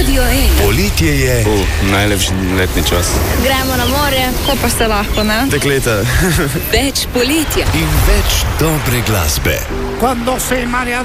Radio 1. Poletje je. Najlepši letni čas. Gremo na morje, ko pa se lahko, ne? Dekleta. Več poletja. In več dobre glasbe. Quando sei in mare